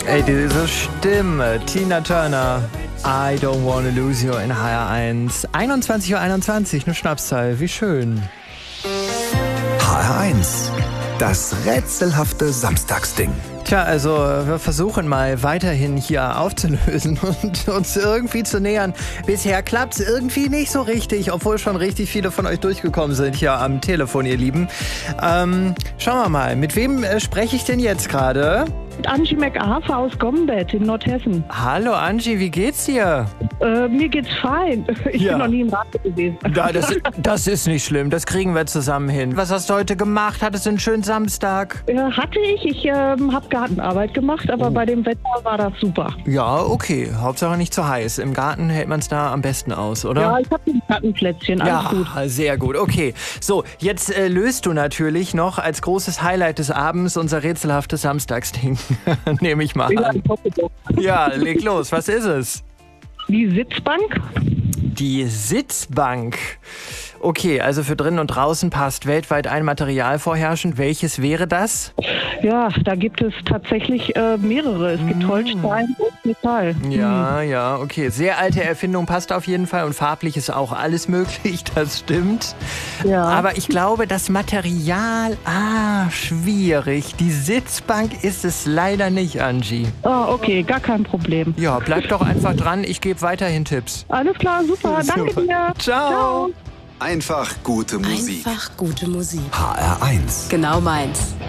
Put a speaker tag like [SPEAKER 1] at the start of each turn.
[SPEAKER 1] Ey, diese Stimme, Tina Turner, I don't wanna lose you in HR1. 21:21 Uhr, eine Schnapszahl, wie schön.
[SPEAKER 2] HR1, das rätselhafte Samstagsding.
[SPEAKER 1] Tja, also wir versuchen mal weiterhin hier aufzulösen und uns irgendwie zu nähern. Bisher klappt's irgendwie nicht so richtig, obwohl schon richtig viele von euch durchgekommen sind hier am Telefon, ihr Lieben. Schauen wir mal, mit wem spreche ich denn jetzt gerade?
[SPEAKER 3] Mit Angie McArthur aus Gombet in Nordhessen.
[SPEAKER 1] Hallo Angie, wie geht's dir?
[SPEAKER 3] Mir geht's fein. Ich bin noch nie im Radio gewesen.
[SPEAKER 1] Ja, das ist nicht schlimm, das kriegen wir zusammen hin. Was hast du heute gemacht? Hattest du einen schönen Samstag?
[SPEAKER 3] Hatte ich. Ich habe Gartenarbeit gemacht, aber bei dem Wetter war das super.
[SPEAKER 1] Ja, okay. Hauptsache nicht zu heiß. Im Garten hält man es da am besten aus, oder?
[SPEAKER 3] Ja, ich habe ein Gartenplätzchen, alles gut.
[SPEAKER 1] Ja, sehr gut. Okay, so, jetzt löst du natürlich noch als großes Highlight des Abends unser rätselhaftes Samstagsding. Nehme ich mal an. Ja, leg los. Was ist es?
[SPEAKER 3] Die Sitzbank?
[SPEAKER 1] Die Sitzbank. Okay, also für drinnen und draußen passt weltweit ein Material vorherrschend. Welches wäre das?
[SPEAKER 3] Ja, da gibt es tatsächlich mehrere. Es gibt Holzstein und Metall.
[SPEAKER 1] Ja, okay. Sehr alte Erfindung, passt auf jeden Fall. Und farblich ist auch alles möglich, das stimmt.
[SPEAKER 3] Ja.
[SPEAKER 1] Aber ich glaube, das Material, schwierig. Die Sitzbank ist es leider nicht, Angie.
[SPEAKER 3] Okay, gar kein Problem.
[SPEAKER 1] Ja, bleib doch einfach dran. Ich gebe weiterhin Tipps.
[SPEAKER 3] Alles klar, super. Danke dir.
[SPEAKER 1] Ciao.
[SPEAKER 2] Einfach gute Musik.
[SPEAKER 4] Einfach gute Musik.
[SPEAKER 2] HR1.
[SPEAKER 4] Genau meins.